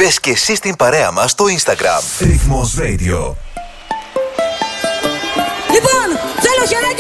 Μπες και εσύ στην παρέα μας στο Instagram. Ρυθμός Radio. Λοιπόν, θέλω χεράκι